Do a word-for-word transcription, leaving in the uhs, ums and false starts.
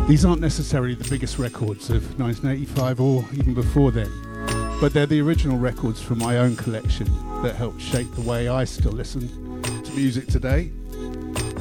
These aren't necessarily the biggest records of nineteen eighty-five or even before then, but they're the original records from my own collection that helped shape the way I still listen to music today.